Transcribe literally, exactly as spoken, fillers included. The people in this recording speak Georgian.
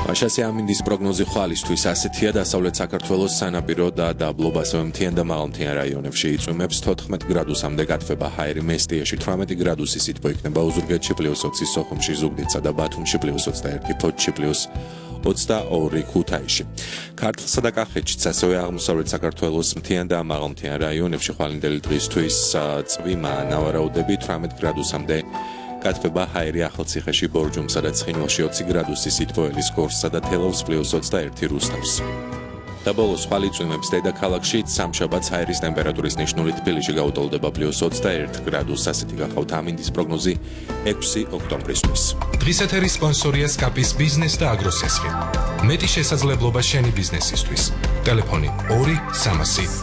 Pashasi ამინდის პროგნოზი ხვალისთვის ასეთია დასავლეთ საქართველოს სანაპირო და დაბლობ ასევე მთიან და მაღალმთიან რაიონებში იწვიმებს თოთხმეტ გრადუსამდე გათბება ჰაერი მესტიაში თვრამეტი გრადუსი სითბო იქნება უზურგეთში პლუს ოცი სოხუმში ზუგდიდსა და ბათუმში პლუს ოცდაერთი ფოთში პლუს ოცდაორი ქუთაისში ქართლსა და კახეთშიც ასევე აღმოსავლეთ საქართველოს მთიან და მაღალმთიან რაიონებში ხვალინდელი დღისთვის წვიმა ნავარაუდები თვრამეტ გრადუსამდე გათბება ჰაერი ახალციხეში ბორჯომსა და ცხინვალში ოცი გრადუსი სითბო ელისგორსსა და თელავს პლუს ოცდაერთი რუსთავს და ბოლოს ხვალ იწვიმებს დედაქალაქში სამშაბათს ჰაერის ტემპერატურის ნიშნული თბილისში გაუტოლდება პლუს ოცდაერთი გრადუსს ასეთი გახავთ ამინდის პროგნოზი ექვსი ოქტომბრისთვის დღის ეთერის სპონსორია სკაპის ბიზნეს და აგროსესხი მეტი შესაძლებლობა შენი ბიზნესისთვის ტელეფონი ორი სამასი